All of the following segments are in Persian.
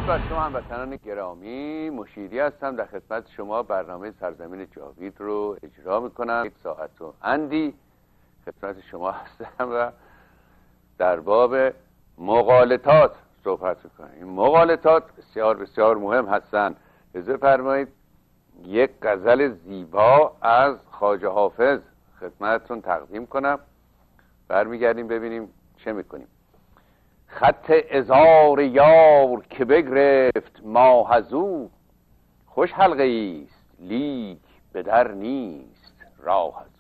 درود بر شما هموطنان گرامی. مشیری هستم، در خدمت شما برنامه سرزمین جاوید رو اجرا میکنم. 1 ساعت و اندی خدمت شما هستم و در باب مغالطات صحبت میکنم. این مغالطات بسیار بسیار مهم هستن. اجازه فرمایید یک غزل زیبا از خواجه حافظ خدمتتون تقدیم کنم، برمیگردیم ببینیم چه میکنیم. خط عذار یار که بگرفت ماه ازو، خوش حلقه ایست لیک به در نیست راه ازو.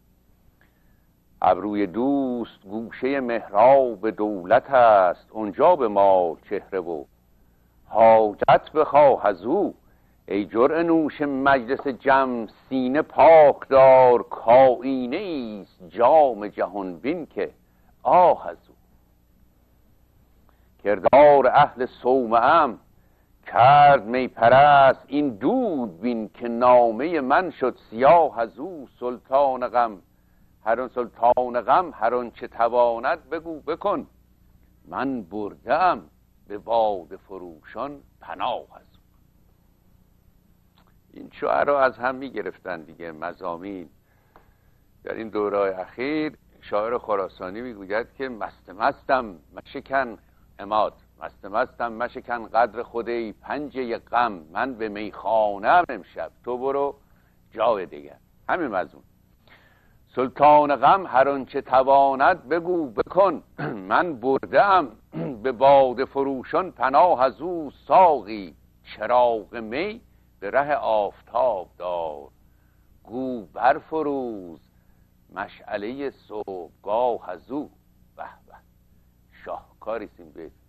ابروی دوست گوشه محراب دولت است، اونجا به ما چهره و حاجت بخواه ازو. ای جرعه نوش مجلس جم سینه پاک دار، کائینه ایست جام جهان بین که آه ازو. کردار اهل صومعه کرد می پرست، این دود بین که نامه من شد سیاه ازو. سلطان غم هر آن چه تواند بگو بکن، من بردم به باده فروشان پناه ازو. این شعرها از هم می گرفتن دیگه، مضامین. در این دوره اخیر شاعر خراسانی میگوید که مستم مشکن عماد، مستم مشکن قدر خودی پنجه غم، من به میخانه‌ام امشب تو برو جای دیگر. همین مضمون. سلطان غم هر آنچه تواند بگو بکن، من بردم به باده فروشان پناه ازو. ساقی چراغ می به ره آفتاب دار، گو برفروز مشعله صبحگاه ازو. به به، شاهکاری است این بیت،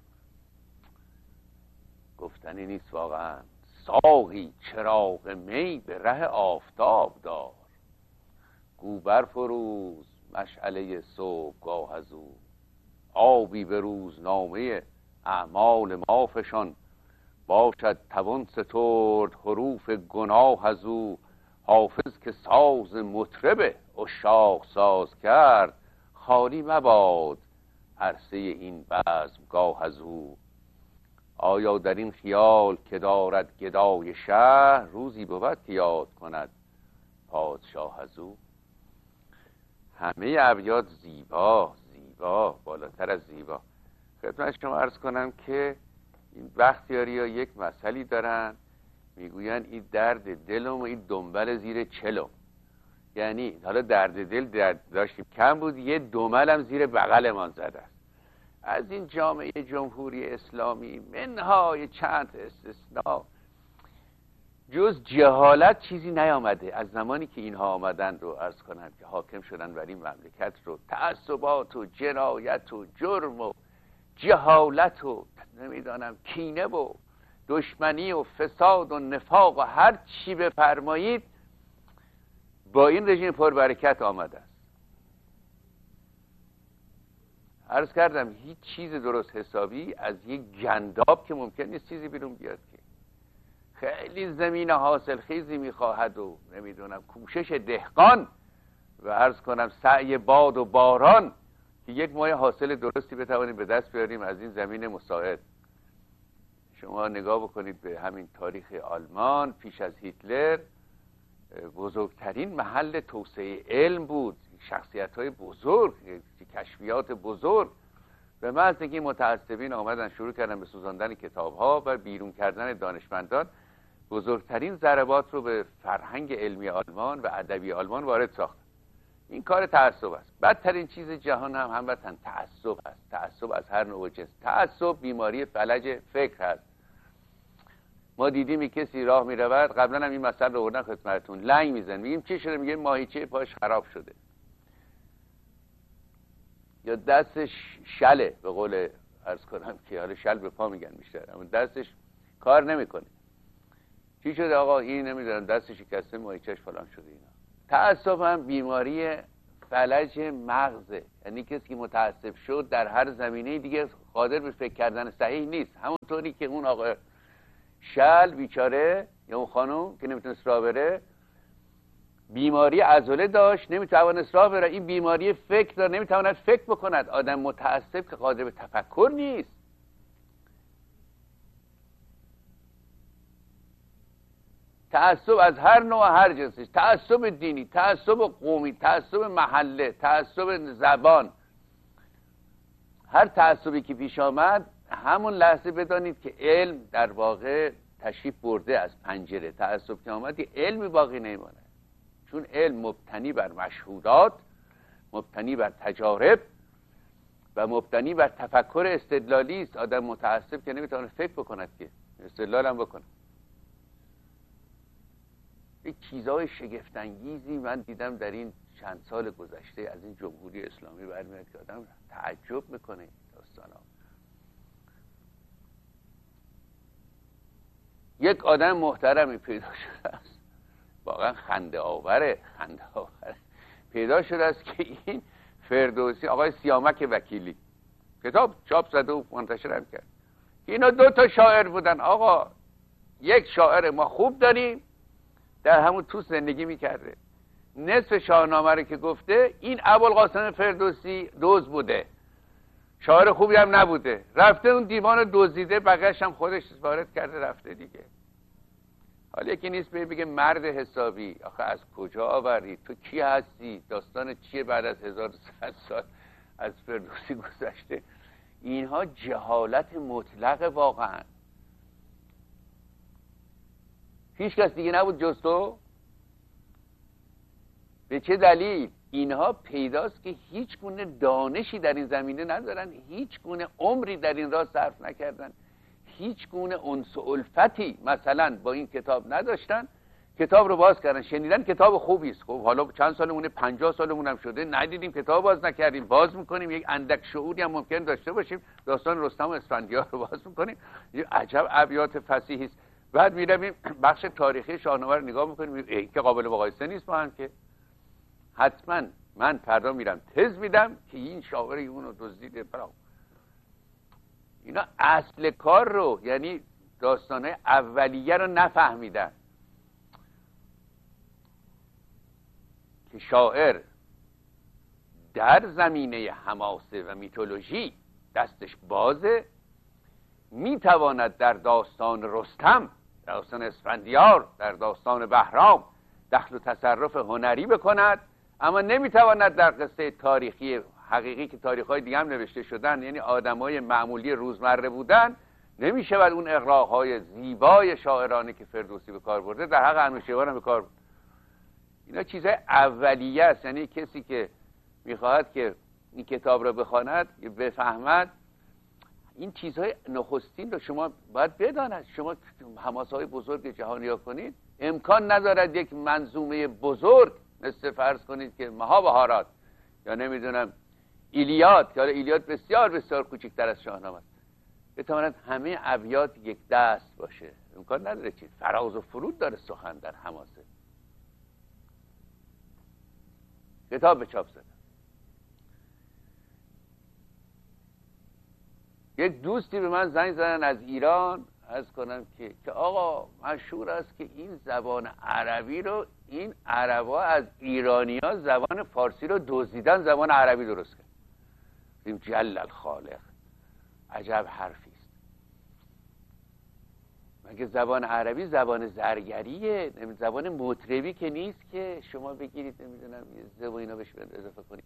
گفتنی نیست واقعا. ساقی چراغ می به ره آفتاب دار، گو برفروز مشعله صبحگاه ازو. آبی به روزنامه اعمال ما فشان، باشد توان سترد حروف گناه ازو. حافظ که ساز مطرب عشاق ساز کرد، خالی مباد عرصه این بزمگاه ازو. آیا در این خیال که دارد گدای شهر، روزی بود که یاد کند پادشاه ازو. همه ابیات زیبا زیبا، بالاتر از زیبا. خدمت شما عرض کنم که این بختیاری ها یک مسئله دارن، میگوین این درد دلم و این دنبل زیر چلم. یعنی حالا درد دل داشتیم کم بود، یه دنبلم زیر بغلمان زده است. از این جامعه جمهوری اسلامی منهای چند استثناء جز جهالت چیزی نیامده. از زمانی که اینها آمدن رو عرض کنم که حاکم شدن بر این مملکت رو، تعصبات و جنایت و جرم و جهالت و نمیدانم کینه و دشمنی و فساد و نفاق و هر چی بفرمایید با این رژیم پربرکت آمده است. عرض کردم هیچ چیز درست حسابی از یک گنداب که ممکن نیست چیزی بیرون بیاد، که خیلی زمین حاصل خیزی میخواهد و نمیدونم کوشش دهقان و عرض کنم سعی باد و باران که یک ماه حاصل درستی بتوانیم به دست بیاریم از این زمین مساعد. شما نگاه بکنید به همین تاریخ آلمان پیش از هیتلر، بزرگترین محل توسعه علم بود، شخصیت‌های بزرگ، کشفیات بزرگ. به محض اینکه متعصبین آمدن شروع کردن به سوزاندن کتاب‌ها و بیرون کردن دانشمندان، بزرگترین ضربات رو به فرهنگ علمی آلمان و ادبی آلمان وارد ساخت. این کار تعصب است. بدترین چیز جهان هم هموطن تعصب است. تعصب از هر نوع جنس. تعصب بیماری فلج فکر است. ما دیدیم کسی راه میرود، قبلا هم این مسئله رو آوردن خدمتتون، لنگ میزنه، میگیم چی شده؟ میگه ماهیچه پاش خراب شده یا دستش شله، به قول عرض کنم که حالا شل به پا میگن بیشتر، اما دستش کار نمیکنه. چی شده آقا؟ این نمیدونم دستش شکسته، ماهیچه‌اش فلان شده. اینا تعصب هم بیماری فلج مغزه. یعنی کسی که متعصب شد در هر زمینه دیگه قادر به فکر کردن صحیح نیست. همونطوری که اون آقا شل بیچاره یا اون خانم که نمیتونست راه بره، بیماری عضله داشت، نمیتوانست راه بره. این بیماری فکر داره، نمیتواند فکر بکند. آدم متعصب که قادر به تفکر نیست. تعصب از هر نوع، هر جنسش، تعصب دینی، تعصب قومی، تعصب محله، تعصب زبان، هر تعصبی که پیش آمد همون لحظه بدانید که علم در واقع تشریف برده از پنجره. تعصب که آمد یه علمی باقی نمیمونه، چون علم مبتنی بر مشهودات، مبتنی بر تجارب و مبتنی بر تفکر استدلالی است. آدم متعصب که نمیتونه فکر بکند که استدلال هم بکنه. یک چیزای شگفت‌انگیزی من دیدم در این چند سال گذشته از این جمهوری اسلامی برمیاد که آدم تعجب میکنه. داستانا یک آدم محترمی پیدا شده است، واقعا خنده آوره پیدا شده است که این فردوسی، آقای سیامک وکیلی، کتاب چاپ زده و منتشر هم کرد. اینا 2 تا شاعر بودن. آقا یک شاعر ما خوب داریم در همون تو زندگی میکرده، نصف شاهنامه رو که گفته این ابوالقاسم فردوسی دزد بوده، شاعر خوبی هم نبوده، رفته اون دیوان دزدیده، بقیه‌اش هم خودش وارد کرده رفته دیگه. حالا یکی نیست بگه مرد حسابی آخه از کجا آوری؟ تو کی هستی؟ داستان چیه بعد از 1100 سال از فردوسی گذشته؟ اینها جهالت مطلق واقعا. هیچ کس دیگه نبود جز تو؟ به چه دلیل؟ اینها پیداست که هیچ گونه دانشی در این زمینه ندارن، هیچ گونه عمری در این راه صرف نکردن، هیچ گونه انس و الفتی مثلا با این کتاب نداشتن. کتاب رو باز کردن، شنیدن کتاب خوبی است. خب حالا چند سالمونه، 50 سالمون هم شده ندیدیم کتاب باز نکردیم، باز میکنیم، یک اندک شعوری هم ممکن داشته باشیم، داستان رستم و اسفندیار رو باز میکنیم، یه عجب ابیات فصیحی است. بعد میرویم بخش تاریخی شاهنامه رو نگاه میکنیم، این که قابل مقایسه نیست با هم که. حتما من فردا میرم تز میدم که این شاعر اونو دزدیده. برام اینا اصل کار رو، یعنی داستانهای اولیه رو نفهمیدن که شاعر در زمینه حماسه و میتولوژی دستش بازه، میتواند در داستان رستم، در داستان اسفندیار، در داستان بهرام دخل و تصرف هنری بکند، اما نمیتواند در قصه تاریخی حقیقی که تاریخ‌های دیگه هم نوشته شدن، یعنی آدمای معمولی روزمره بودن، نمیشود اون اغراق‌های زیبای شاعرانه که فردوسی به کار برده در حق انوشیروان به کار برده. اینا چیزهای اولیه است. یعنی کسی که میخواهد که این کتاب را بخواند، بفهمد، این چیزهای نخستین رو شما باید بداند. شما حماسه‌های بزرگ جهانی‌ها کنید، امکان ندارد یک منظومه بزرگ مثل فرض کنید که مها بهارات یا نمیدونم ایلیاد، یا ایلیاد بسیار بسیار کوچکتر از شاهنامه است، بتواند همه ابیات یک دست باشه. امکان نداره. چی فراز و فرود داره سخن در حماسه. کتاب به چاپ زدن. یک دوستی به من زنگ زدن از ایران، عرض کنم که آقا مشهور است که این زبان عربی رو این عربا از ایرانی‌ها زبان فارسی رو دزدیدن، زبان عربی درست کرد. این جل الخالق، عجب حرفی است. مگه زبان عربی زبان زرگریه، زبان مطربی که نیست که شما بگیرید نمیدونم زب و اینا بهش اضافه کنید.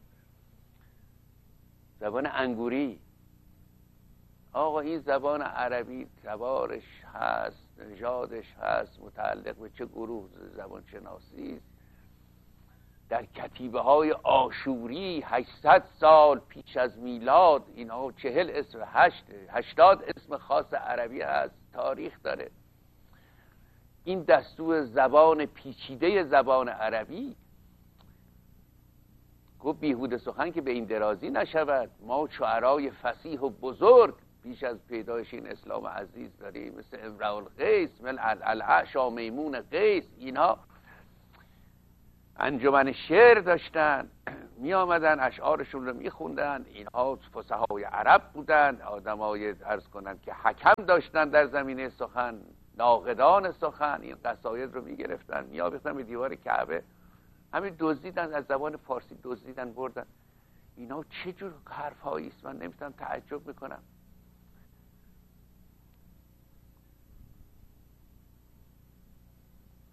زبان انگوری. آقا این زبان عربی تبارش هست، نژادش هست، متعلق به چه گروه زبان شناسی است. در کتیبه های آشوری 800 سال پیش از میلاد اینها 40 اسم 80 اسم خاص عربی هست، تاریخ داره. این دستور زبان پیچیده زبان عربی گفت بیهوده سخن که به این درازی نشود. ما شعرای فصیح و بزرگ پیش از پیدایش این اسلام عزیز داریم، مثل امرؤ القیس، مثل العشا میمون قیس. اینها انجمن شعر داشتن، می آمدن اشعارشون رو می خوندن. اینها فصحای عرب بودن، آدمای عرض کنن که حکم داشتن در زمینه سخن، ناقدان سخن. این قصاید رو می گرفتن، می آویختن به دیوار کعبه، همین دزدیدن، از زبان فارسی دزدیدن بردن. اینا چه جور حرفایی است؟ من نمیتونم تعجب میکنم.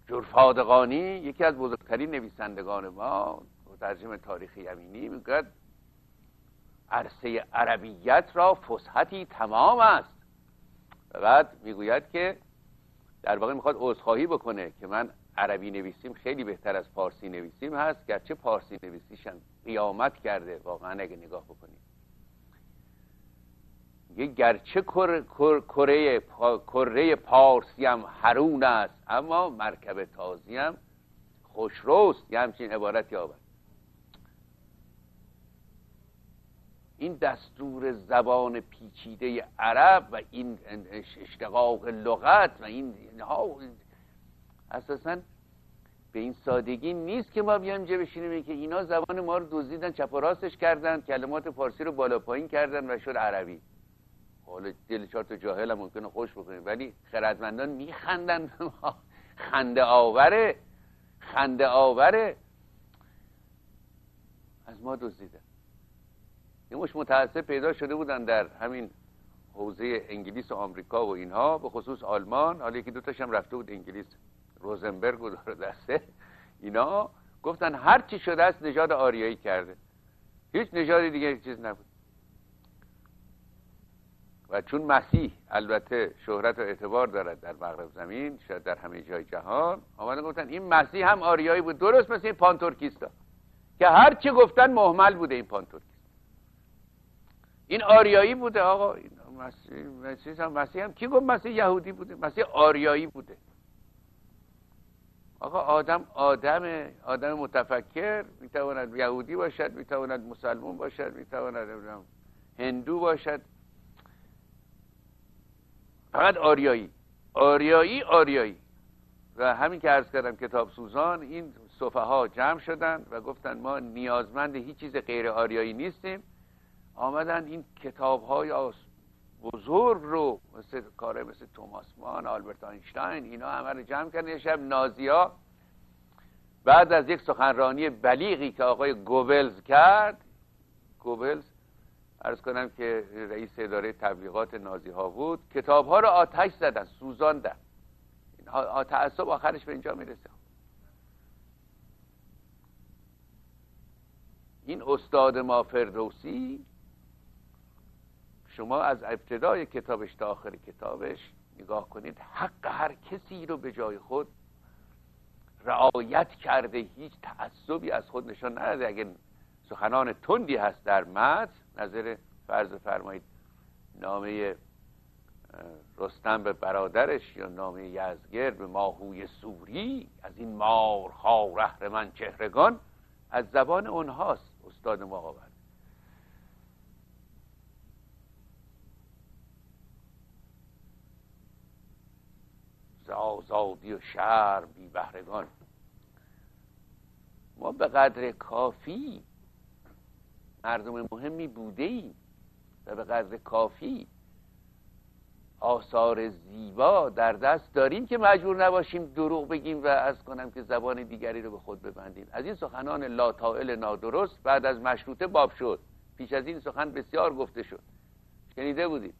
جرفادقانی یکی از بزرگترین نویسندگان ما، مترجم تاریخ یمینی، میگوید عرصه عربیت را فسحتی تمام است. و بعد میگوید که در واقع میخواد عذرخواهی بکنه که من عربی نویسیم خیلی بهتر از پارسی نویسیم هست، گرچه پارسی نویسیشم قیامت کرده واقعا اگه نگاه بکنیم. یه گرچه کره پارسی هم حرون است، اما مرکب تازی هم خوشروست. یه همچین عبارتی آورد. این دستور زبان پیچیده عرب و این اشتقاق لغت و اینها اساساً به این سادگی نیست که ما بیایم اینجا بشینیم که اینا زبان ما رو دزدیدن، چپ و راستش کردن، کلمات فارسی رو بالا پایین کردن و شد عربی. حالا دل چهار تا جاهل هم ممکنه خوش بکنیم، ولی خردمندان میخندن. خنده آوره از ما دزدیدن. یه مش متعصب پیدا شده بودن در همین حوزه انگلیس و آمریکا و اینها، به خصوص آلمان. حالا یکی دوتاش هم رفته بود انگلیس، روزنبرگ و داره دسته اینا، گفتن هر چی شده است نژاد آریایی کرده، هیچ نژاد دیگه چیز نبود. و چون مسیح البته شهرت و اعتبار دارد در مغرب زمین، شاید در همه جای جهان، آمدن گفتن این مسیح هم آریایی بود، درست مثل این پانتورکیستا که هر چی گفتن مهمل بوده. این پانتورکیست این آریایی بوده. آقا این مسیح هم کی گفت مسیح یهودی بوده؟ مسیح آریایی بوده. آقا آدم متفکر میتواند یهودی باشد، میتواند مسلمان باشد، میتواند هندو باشد، فقط آریایی. و همین که عرض کردم کتاب سوزان، این سفها جمع شدن و گفتن ما نیازمند هیچ چیز غیر آریایی نیستیم. آمدن این کتاب‌های بزرگ رو مثل توماس مان، آلبرت آینشتاین، اینا همه رو جمع کردن. یه شب نازی‌ها بعد از یک سخنرانی بلیغی که آقای گوبلز کرد، گوبلز عرض کنم که رئیس اداره تبلیغات نازی ها بود، کتاب ها رو آتش زدن، سوزاندن. تعصب آخرش به اینجا میرسه. این استاد ما فردوسی، شما از ابتدای کتابش تا آخر کتابش نگاه کنید، حق هر کسی رو به جای خود رعایت کرده، هیچ تعصبی از خود نشان نداده. اگه سخنان تندی هست در متن، نظر فرض فرمایید نامه رستم به برادرش یا نامه یزدگرد به ماهوی سوری، از این مارها رهرمن چهرگان، از زبان اونهاست استاد ما آورد. ز آزادی و شرم بی بهرگان. ما به قدر کافی مردم مهمی بوده ایم و به قدر کافی آثار زیبا در دست داریم که مجبور نباشیم دروغ بگیم و از کنم که زبان دیگری رو به خود ببندیم. از این سخنان لاطائل نادرست بعد از مشروطه باب شد. پیش از این سخن بسیار گفته شد، شنیده بودید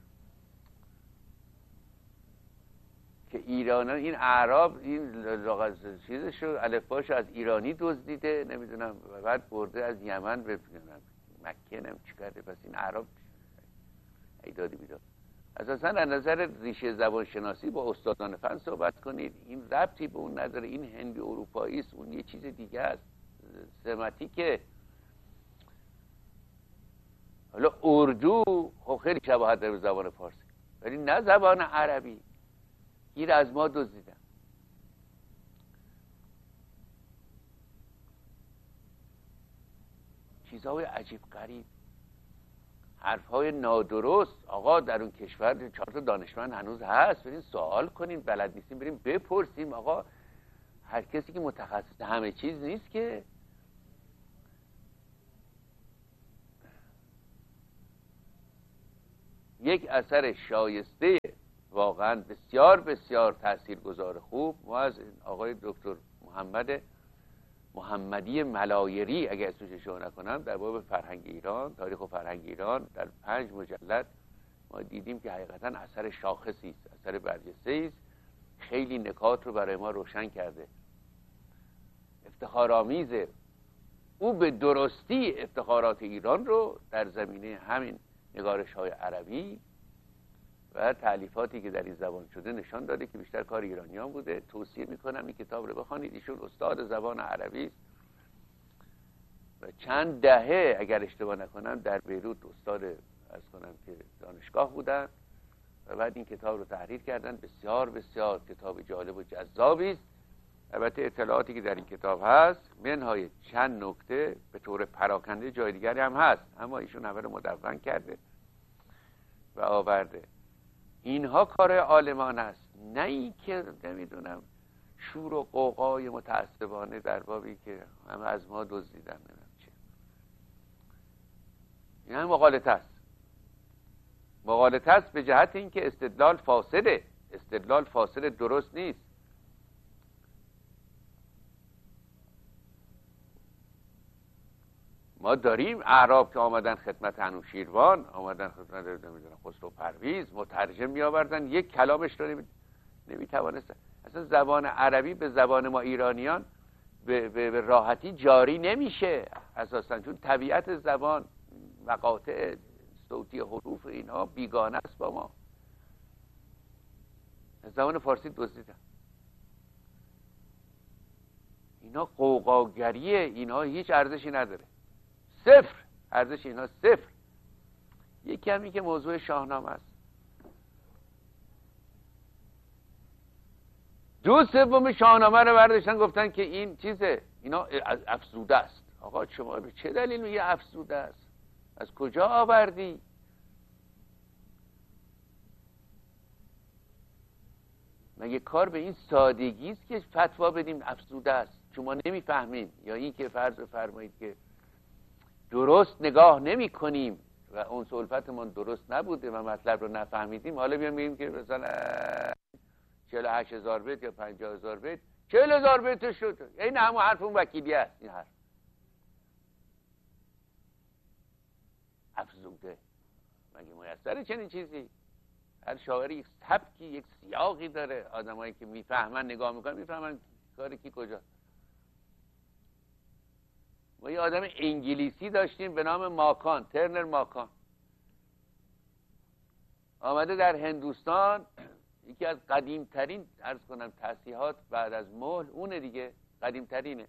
که ایرانان، این اعراب، این لغت چیزشو الفباشو از ایرانی دزدیده، نمیدونم، و بعد برده از یمن به مکه، نمیدونم چی کرده. پس این اعراب ایدادی بیداد. اساسا از نظر ریشه زبان شناسی با استادان فن صحبت کنید، این ربطی به اون نداره. این هندی اروپایی است، اون یه چیز دیگه است، سمتیکه. حالا اردو خب خیلی شباهت داره به زبان فارسی، ولی نه زبان عربی. این از ما دزدیدن. چیزهای عجیب غریب، حرفهای نادرست. آقا در اون کشور 4 تا دانشمند هنوز هست، بریم سوال کنیم، بلد نیستیم بریم بپرسیم. آقا هر کسی که متخصص همه چیز نیست که. یک اثر شایسته واقعا بسیار بسیار تاثیرگذار خوب ما از آقای دکتر محمدی ملایری، اگه اسمش اشتباه نکنم، در باب فرهنگ ایران، تاریخ و فرهنگ ایران، در 5 مجلد ما دیدیم که حقیقتا اثر شاخصی است، اثر برجسته است خیلی نکات رو برای ما روشن کرده، افتخارآمیزه. او به درستی افتخارات ایران رو در زمینه همین نگارش های عربی و تألیفاتی که در این زبان شده نشان داده که بیشتر کار ایرانیان بوده. توصیه میکنم این کتاب رو بخوانید. ایشون استاد زبان عربی است و چند دهه اگر اشتباه نکنم در بیروت استاد از کنم که دانشگاه بودن و بعد این کتاب رو تحریر کردن. بسیار بسیار کتاب جالب و جذابی است. البته اطلاعاتی که در این کتاب هست منهای چند نکته به طور پراکنده جای دیگری هم هست، اما ایشون همه رو مدون کرده و آورده. اینها کار عالمان است، نه این که نمیدونم شور و قوقای متعصبانه در بابی که همه از ما دزدیدن. نمیدونم چه، این هم مغالطه است. مغالطه است به جهت اینکه استدلال فاسده. استدلال فاسد، درست نیست. ما داریم اعراب که آمدن خدمت انوشیروان، آمدن خدمت نمیدونم خسرو پرویز، مترجم می آوردن، یک کلامش رو نمیتوانستن. اصلا زبان عربی به زبان ما ایرانیان به راحتی جاری نمیشه اساسا، چون طبیعت زبان، مقاطع صوتی حروف اینها بیگانه است با ما. زبان فارسی دزدیدن. اینا قوقاگریه، اینها هیچ ارزشی نداره، صفر ارزش اینها، صفر. یک کمی که موضوع شاهنامه است. دو سوم شاهنامه رو برداشتن گفتن که این چیزه، اینا افزوده است. آقا شما به چه دلیل میگه افزوده است؟ از کجا آوردی؟ مگه کار به این سادگی است که فتوا بدیم افزوده است؟ شما نمیفهمین، یا این که فرض بفرمایید که درست نگاه نمی کنیم و اون الفتمون درست نبوده و مطلب رو نفهمیدیم، حالا بیان بگیم که مثلا 48,000 بیت یا 50,000 بیت 40,000 بیت شد. این همون حرف اون وکیلی است. این حرف افزوده. مگه میسره چنین چیزی؟ هر شاعری یک سبکی، یک سیاقی داره. آدمایی که میفهمن نگاه میکنن میفهمن کاری کی کجاست. ما یه آدم انگلیسی داشتیم به نام ماکان، ترنر ماکان. آمده در هندوستان، یکی از قدیمترین عرض کنم تصحیحات بعد از مهل اونه دیگه، قدیمترینه.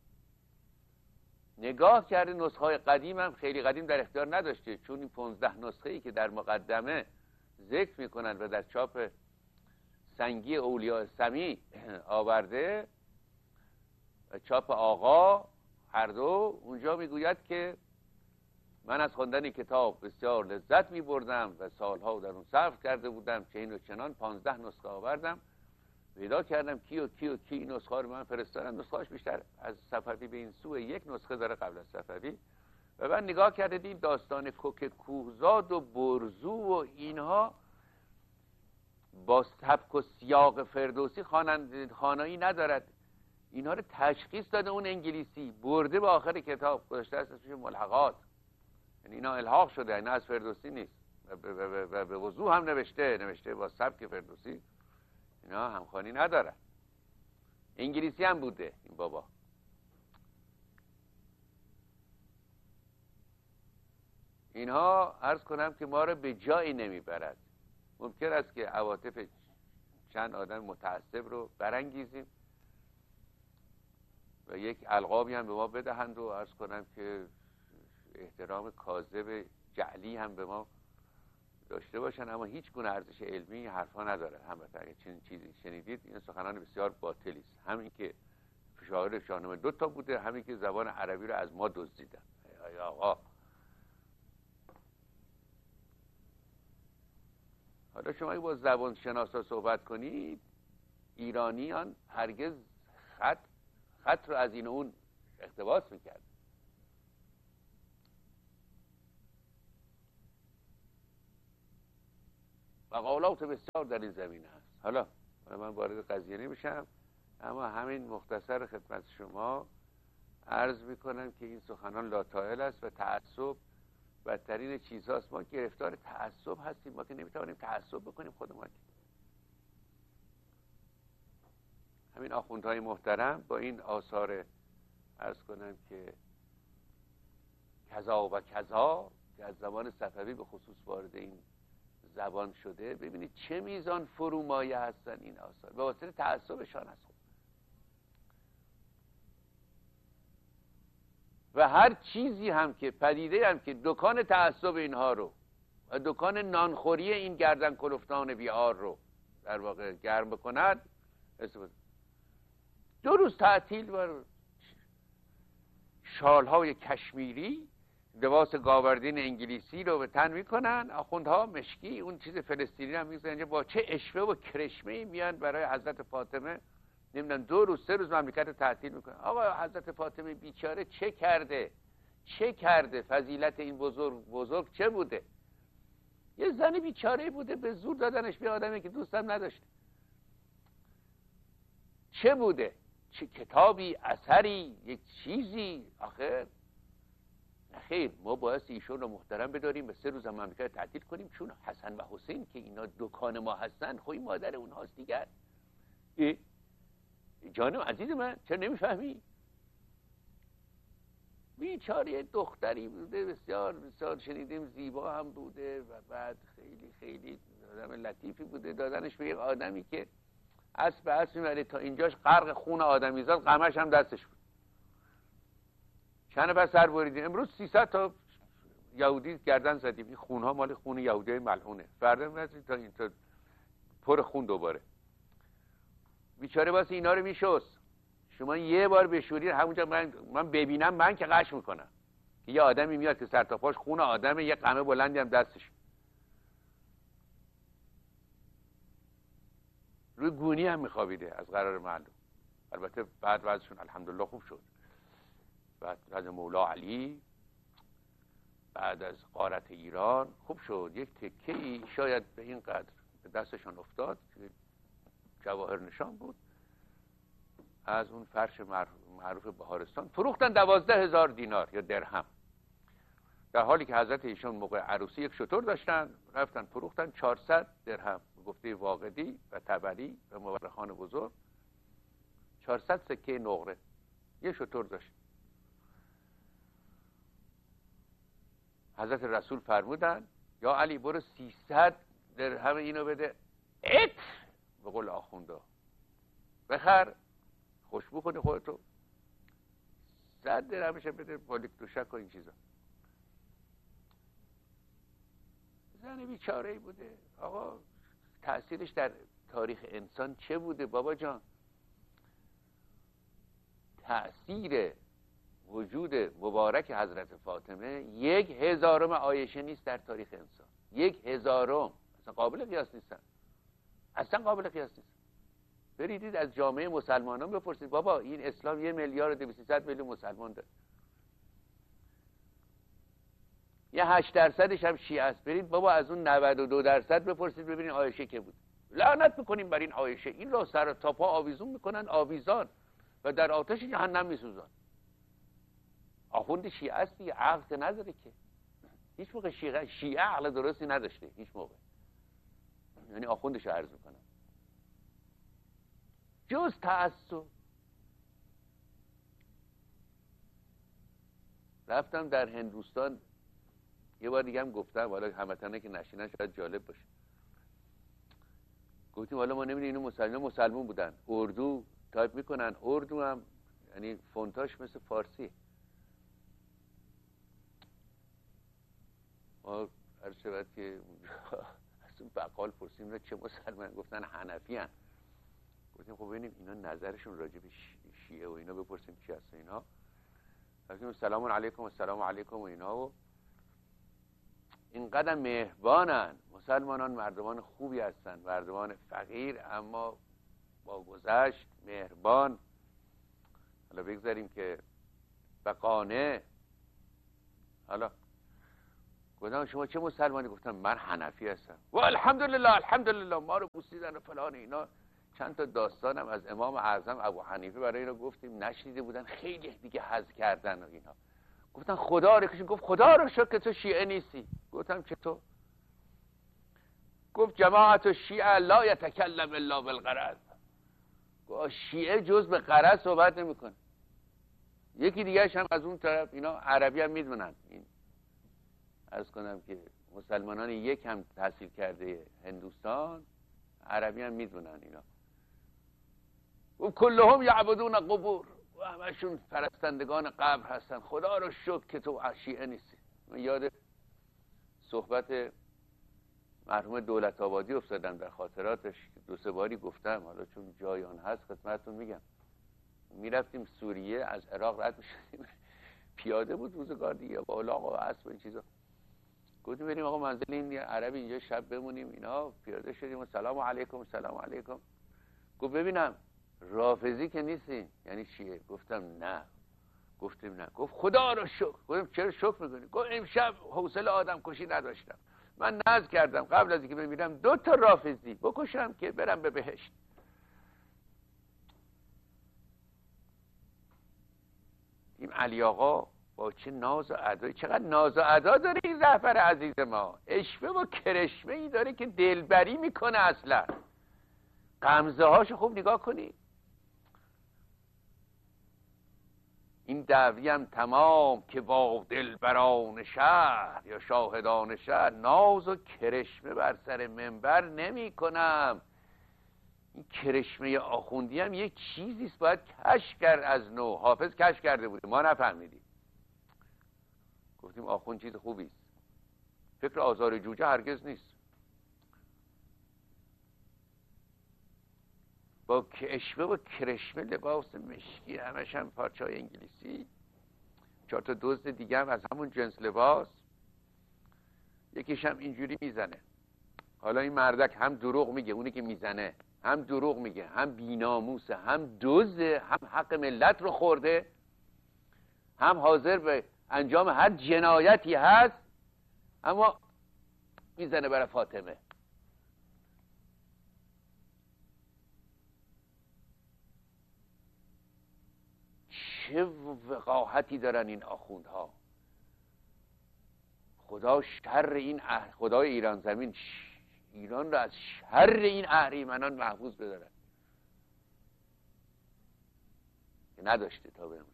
نگاه کرده نسخه های قدیم هم خیلی قدیم در اختیار نداشته، چون این 15 نسخه ای که در مقدمه ذکر میکنن و در چاپ سنگی اولیاء سمی آورده و چاپ آقا هر دو، اونجا میگوید که من از خواندن کتاب بسیار لذت میبردم و سالها در اون صرف کرده بودم، چنین و چنان 15 نسخه آوردم، پیدا کردم کی و کی و کی این نسخه رو من فرستادم. نسخه‌اش بیشتر از صفوی به این سو، یک نسخه داره قبل از صفوی. و بعد نگاه کرده دید داستان کوک کوهزاد و برزو و اینها با سبک و سیاق فردوسی خانایی ندارد. اینها رو تشخیص داده اون انگلیسی، برده به آخر کتاب گذاشته اسمش ملحقات، یعنی اینا الحاق شده، اینا از فردوسی نیست و به وضوح هم نوشته با سبک فردوسی. اینا همخوانی نداره. انگلیسی هم بوده این بابا. اینها عرض کنم که ما رو به جایی نمیبرد. ممکن است که عواطف چند آدم متعصب رو برانگیزیم و یک القابی هم به ما بدهند و عرض کنم که احترام کاذب جعلی هم به ما داشته باشن، اما هیچ گونه ارزش علمی حرفا نداره. همه اگه چنین چیزی شنیدید این سخنان بسیار باطلی است. همین که شاعر شاهنامه 2 تا بوده، همین که زبان عربی رو از ما دزدیدن. ای آقا، حالا شما اگه با زبان شناسا صحبت کنید، ایرانیان هرگز خط رو از این و اون اقتباس میکرد. مقالات بسیار در این زمینه هست. حالا من وارد قضیه نمیشم، اما همین مختصر خدمت شما عرض میکنم که این سخنان لاطائل است و تعصب بدترین چیزهاست. ما گرفتار تعصب هستیم، ما که نمیتوانیم تعصب بکنیم خودمان. همین آخوندهای محترم با این آثار عرض کنم که کذا و کذا که از زبان صفوی به خصوص وارد این زبان شده، ببینید چه میزان فرومایه هستن این آثار به واسطه تعصبشان هست. و هر چیزی هم که پدیده هم که دکان تعصب اینها رو و دکان نانخوری این گردن کلفتان بیار رو در واقع گرم بکنند، دو روز تعطیل بر شالهای کشمیری، لباس گاوردین انگلیسی رو به تن میکنن، آخوندها مشکی اون چیز فلسطینی هم میزنن، با چه اشوه و کرشمه‌ای میان برای حضرت فاطمه نمیدونم 2 روز 3 روز مملکت رو تعطیل میکنن. آقا حضرت فاطمه بیچاره چه کرده؟ چه کرده؟ فضیلت این بزرگ چه بوده؟ یه زن بیچاره بوده، به زور دادنش به آدمی که دوستم نداشته. چه بوده؟ چه کتابی، اثری، یک چیزی؟ آخر خیر، ما باید ایشون رو محترم بداریم و 3 روز هم مملکت تعطیل کنیم، چون حسن و حسین که اینا دکان ما هستن، خوی مادر اونهاست دیگر. جانم عزیز من، چرا نمیفهمی؟ بیچاره دختری بوده، بسیار بسیار شنیدیم زیبا هم بوده و بعد خیلی خیلی آدم لطیفی بوده، دادنش به یک آدمی که اسب به اسب میبره تا اینجاش غرق خون آدمیزاد، غمش هم دستش بود. چند پس سر بریدیم، امروز 300 تا یهودی گردن زدیم، این خونها مال خون یهودی ملعونه، فردا میرسید تا این تا پر خون دوباره. بیچاره واسه اینا رو میشست. شما یه بار بشورید همونجا من ببینم من که قش میکنم که یه آدمی میاد که سر تا پاش خون آدمه، یه قمه بلندی هم دستش، روی گونی هم میخوابیده از قرار معلوم. البته بعد وضعشون الحمدلله خوب شد. بعد از مولا علی، بعد از غارت ایران خوب شد. یک تکه‌ای شاید به این قدر به دستشان افتاد که جواهر نشان بود از اون فرش معروف بهارستان، فروختن 12,000 دینار یا درهم، در حالی که حضرت ایشان موقع عروسی یک شتر داشتن، رفتن فروختن 400 درهم. گفته واقدی و تبری و مورخان بزرگ 400 سکه نقره یه شتر داشت. حضرت رسول فرمودن یا علی برو 300 درهم اینو بده، ات به قول آخونده بخر خوشبو کنی خودتو، 100 درهمش بده بالیک دوشک و این چیزا. زن بیچاره‌ای بوده. آقا تأثیرش در تاریخ انسان چه بوده بابا جان؟ تأثیر وجود مبارک حضرت فاطمه 1/1000 عایشه نیست در تاریخ انسان. 1/1000 اصلا قابل قیاس نیستن، اصلا قابل قیاس نیست. بریدید از جامعه مسلمانان بپرسید بابا این اسلام 1,200,000,000 مسلمان داره، یه 8% هم شیعه است. برید بابا از اون 92% بپرسید ببینید عایشه که بود. لعنت میکنیم بر این عایشه، این را سر تا پا آویزون میکنن آویزان و در آتش جهنم میسوزن. آخوند شیعه است دیگه، عقل که نداره که. هیچ موقع شیعه عقل درستی نداشته، هیچ موقع. یعنی آخوندش رو عرض میکنم، جز تعصب. رفتم در هندوستان یه بار دیگه هم گفتم، حالا هموطنه که نشینن شاید جالب باشه. گفتیم حالا ما نمیدونیم اینو مسلمان بودن، اردو تایپ میکنن، اردو هم یعنی فونتاش مثل فارسی. ما هر شبت که از اون بقال پرسیم چه مسلمان، گفتن حنفی هن. گفتیم خب ببینیم اینا نظرشون راجع به شیعه و اینا بپرسیم چی هست اینا. گفتیم سلام علیکم و سلام علیکم و اینا. و اینقدر مهربانن مسلمانان، مردمان خوبی هستن، مردمان فقیر اما با گذشت مهربان. حالا بگذاریم که بقانه. حالا گفتم شما چه مسلمانی؟ گفتم من حنفی هستم. و الحمدلله الحمدلله ما رو بوسیدن و فلان اینا. چند تا داستانم از امام اعظم ابو حنیفه برای اینا گفتیم، نشنیده بودن، خیلی دیگه حظ کردن و اینا. گفتن خدا رو کشون. گفت خدا رو شکر که تو شیعه نیستی. گفتم چطور؟ گفت جماعت الشیعه لا یتکلم الا بالغرض. شیعه جز به غرض صحبت نمیکنه. یکی دیگه هم از اون طرف، اینا عربی هم میدونن، این عرض کنم که مسلمانان یک هم تحصیل کرده هندوستان عربی هم میدونن اینا. و کلهم یعبدون قبور، و همشون پرستندگان قبر هستن. خدا رو شکر که تو شیعه نیستی. من یاد صحبت مرحوم دولت آبادی افتادم در خاطراتش، دو سه باری گفتم، حالا چون جای آن هست خدمتتون میگم. میرفتیم سوریه، از عراق رد میشدیم، پیاده بود روزگار دیگه، با الاغ و اسب و این چیزا. گفتیم بریم آقا منزل این عربی اینجا شب بمونیم. اینا پیاده شدیم و سلام علیکم سلام علیکم. گفت ببینم رافضی که نیستین؟ یعنی چیه؟ گفتم نه. گفتیم نه. گفت خدا رو شکر. گفتم چرا شکر میکنی؟ گفت امشب حوصله آدم کشی نداشتم، من نذر کردم قبل از اینکه بمیرم 2 تا رافضی بکشم که برم به بهشت. این علی آقا با چه ناز و ادایی، چقدر ناز و ادا داره این رهبر عزیز ما، اشوه و کرشمه ای داره که دلبری میکنه. اصلا غمزه هاشو خوب نگاه کنی. این دعوی هم تمام که با دلبران شهر یا شاهدان شهر ناز و کرشمه بر سر منبر نمی کنم. این کرشمه آخوندی هم یک چیزیست باید کشف کرد از نو. حافظ کشف کرده بوده، ما نفهمیدیم. گفتیم آخوند چیز خوبیست. فکر آزار جوجه هرگز نیست. با اشوه و کرشمه، لباس مشکی، همش هم پارچه های انگلیسی، 4 تا دزد دیگه هم از همون جنس لباس، یکیش هم اینجوری میزنه. حالا این مردک هم دروغ میگه، اونی که میزنه هم دروغ میگه، هم بیناموسه، هم دزده، هم حق ملت رو خورده، هم حاضر به انجام هر جنایتی هست، اما میزنه برای فاطمه. چه وقاحتی دارن این آخوندها. خدا شر این خدای ایران زمین ایران را از شر این اهریمنان محفوظ بدارن که نداشته تا به امروز.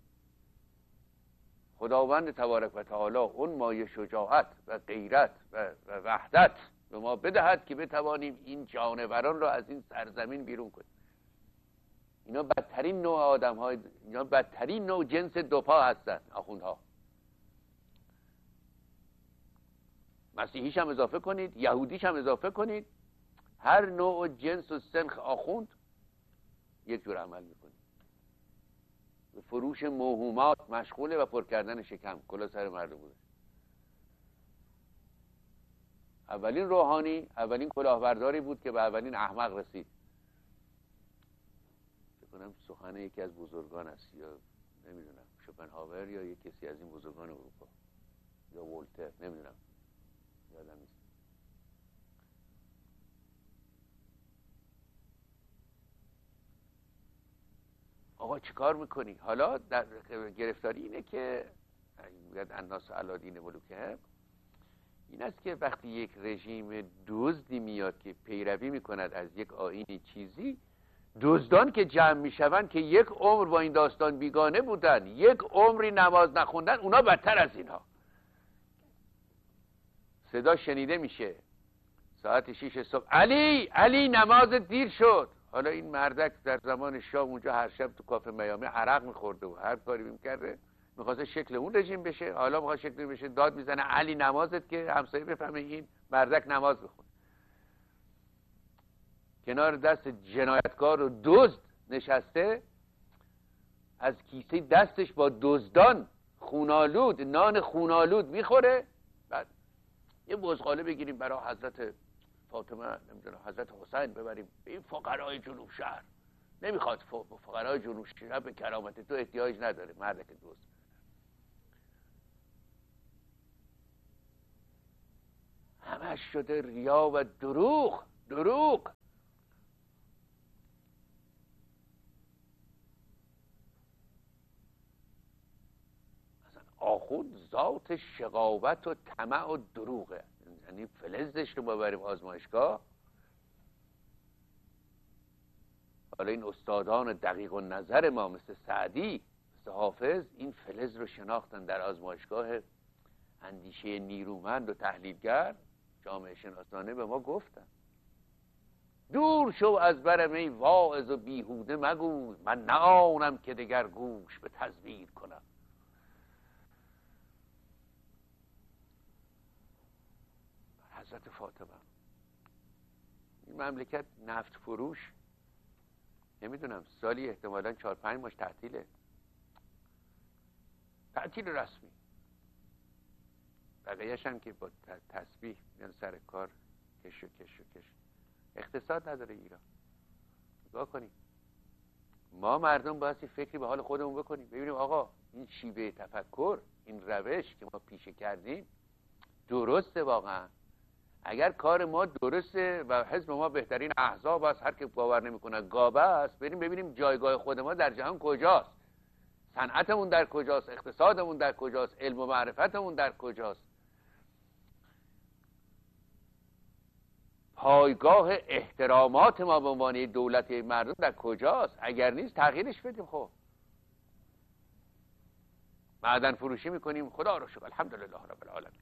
خداوند تبارک و تعالی اون مایه شجاعت و غیرت و وحدت به ما بدهد که بتوانیم این جانوران را از این سرزمین بیرون کنیم. اینا بدترین نوع آدم های، اینا بدترین نوع جنس دوپا هستن آخوندها. مسیحیش هم اضافه کنید، یهودیش هم اضافه کنید، هر نوع جنس و سنخ آخوند یک جور عمل میکنه. به فروش موهومات مشغوله و پر کردن شکم، کلا سر مردم بوده. اولین روحانی، اولین کلاهبرداری بود که به اولین احمق رسید. فکر کنم سخن یکی از بزرگان است، یا نمیدونم شوپنهاور یا یک کسی از این بزرگان اروپا، یا ولتر، نمیدونم، یادم نیست. آقا چیکار میکنی؟ حالا در گرفتاری اینه که باید الناس علی دین ملوکهم، این است که وقتی یک رژیم دزدی میاد که پیروی میکند از یک آیینی چیزی، دزدان که جمع میشوند که یک عمر با این داستان بیگانه بودن، یک عمری نماز نخوندن، اونا بدتر از اینها. صدا شنیده میشه ساعت 6 صبح، علی علی نماز دیر شد. حالا این مردک در زمان شاه اونجا هر شب تو کافه میامی عرق میخورده و هر کاری میکرده، میخواسته شکل اون رژیم بشه. حالا میخواد شکل بشه، داد میزنه علی نمازت که همسایه بفهمه این مردک نماز بخونه. کنار دست جنایتکار و دزد نشسته، از کیسه دستش با دزدان خونالود، نان خونالود میخوره. بعد یه بزغاله بگیریم برای حضرت فاطمه، نمیدونم حضرت حسین ببریم به این فقرای جنوب شهر. نمیخواد فقرای جنوب شهر به کرامت تو احتیاج نداره مردک دوست. همش شده ریا و دروغ. دروغ. مثلا آخوند ذات شقاوت و طمع و دروغه، یعنی فلزش رو ببریم آزمایشگاه. حالا این استادان دقیق النظر ما مثل سعدی، مثل حافظ، این فلز رو شناختن در آزمایشگاه اندیشه نیرومند و تحلیلگر جامعه شناسانه به ما گفتن دور شو از برم ای واعظ و بیهوده مگوی، من نه آنم که دگر گوش به تزویر کنم. حضرت فاطمه این مملکت نفت فروش نمیدونم سالی احتمالاً 4-5 ماش تعطیله، تعطیل رسمی، بقیه‌اش هم که با تسبیح میان سر کار کش و کش و کش. اقتصاد نداره ایران. نگاه کنیم ما مردم باید فکری به حال خودمون بکنیم، ببینیم آقا این شیوه تفکر، این روش که ما پیشه کردیم درسته واقعا؟ اگر کار ما درسته و حزب ما بهترین احزاب است، هر که باور نمیکنه گابه است، بریم ببینیم جایگاه خود ما در جهان کجاست، صنعتمون در کجاست، اقتصادمون در کجاست، علم و معرفتمون در کجاست، پایگاه احترامات ما به عنوان دولت مردم در کجاست. اگر نیست تغییرش بدیم. خب معدن فروشی میکنیم، خدا رو شکر الحمدلله رب العالمین،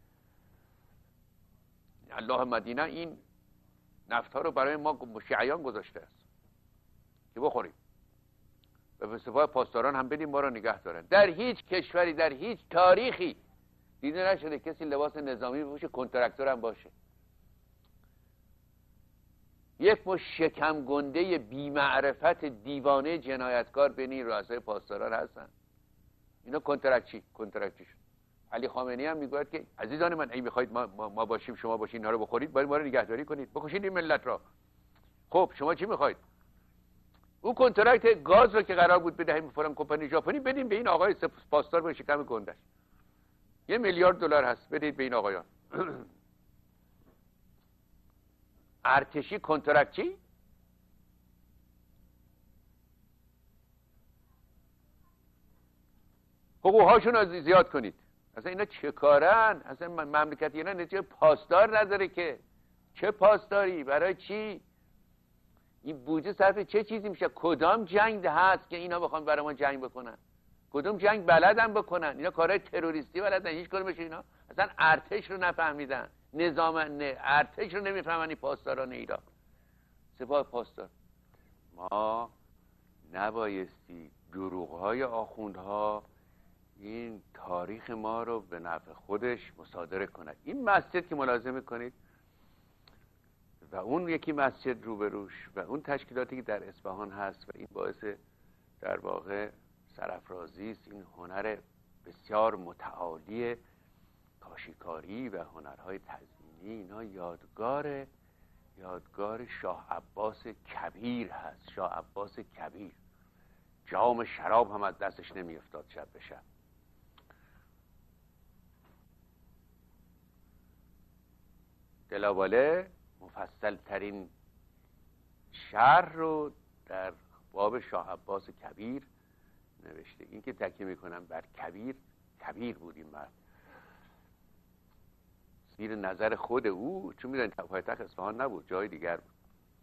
الله مدینه این نفت ها رو برای ما شیعیان گذاشته است که بخوریم و به صفای پاسداران هم بدیم ما رو نگه دارن. در هیچ کشوری در هیچ تاریخی دیده نشده کسی لباس نظامی بپوشه کنترکتور هم باشه. یک مش شکم گنده بی‌معرفت دیوانه جنایتکار بین این رؤسای پاسداران هستن. اینا کنترکچی شد. علی خامنه‌ای هم میگوید که عزیزان من اگه میخواید ما باشیم شما باشین اینا رو بخورید، باید ما رو نگهداری کنید، بکشید این ملت را. خب شما چی میخواید؟ اون کنترکت گاز رو که قرار بود بدهیم فلان کمپانی ژاپنی بدیم به این آقای پاسدار به شکم گندش. 1 میلیارد دلار هست بدید به این آقایان. ارتشی کنترکچی؟ حقوقهاشون رو زیاد کنید. اصلا اینا چه کارن؟ اصلا مملکت اینا نتیجه پاسدار نداره که. چه پاسداری؟ برای چی؟ این بودجه صرف چه چیزی میشه؟ کدام جنگ هست که اینا بخوان برای ما جنگ بکنن؟ کدوم جنگ بلدن بکنن؟ اینا کارهای تروریستی بلدن، هیچ کدومش اینا اصلا ارتش رو نفهمیدن، نظام ارتش رو نمیفهمن این پاسداران ایران. سپاه پاسدار ما نبایستی دروغ‌های آخوندها این تاریخ ما رو به نفع خودش مصادره کنه. این مسجد که ملاحظه میکنید و اون یکی مسجد روبروش و اون تشکیلاتی که در اصفهان هست و این باعث در واقع سرافرازی است این هنر بسیار متعالی کاشیکاری و هنرهای تزئینی. اینا یادگار شاه عباس کبیر هست. شاه عباس کبیر جام شراب هم از دستش نمیافتاد شب به شب. دلاواله مفصل ترین شرح رو در باب شاه عباس کبیر نوشته. این که تکیه میکنم بر کبیر بود این مرد، زیر نظر خود او، چون میدونید پایتخت اصفهان نبود، جای دیگر بود.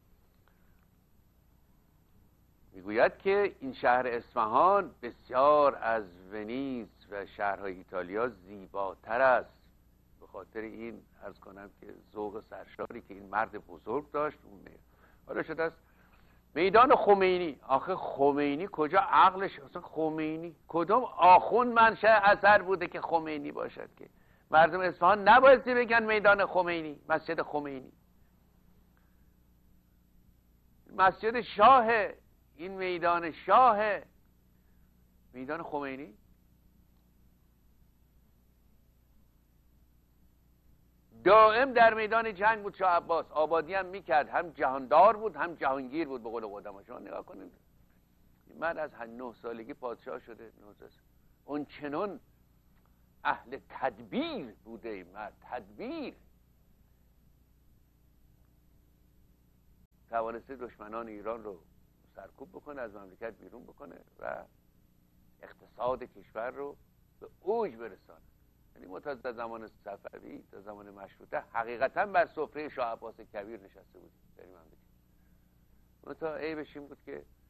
میگوید که این شهر اصفهان بسیار از ونیز و شهرهای ایتالیا زیباتر است. به خاطر این عرض کنم که ذوق سرشاری که این مرد بزرگ داشت. حالا شده است میدان خمینی. آخه خمینی کجا عقلش؟ اصلا خمینی کدوم آخوند منشأ اثر بوده که خمینی باشد که مردم اصفهان نبایستی بگن میدان خمینی، مسجد خمینی. مسجد شاه، این میدان شاه، میدان خمینی. دائم در میدان جنگ بود شاه عباس. آبادی هم میکرد، هم جهاندار بود هم جهانگیر بود به قول قدما. شما نگاه کنید من از 9 سالگی پادشاه شده. اون چنون اهل تدبیر بوده مرد. تدبیر توانسته دشمنان ایران رو سرکوب بکنه، از مملکت بیرون بکنه و اقتصاد کشور رو به اوج برسانه. یعنی ما تا زمان صفوی تا زمان مشروطه حقیقتا بر سفره شاه عباس کبیر نشسته بودیم در این مملکت. منتها عیبش این بود که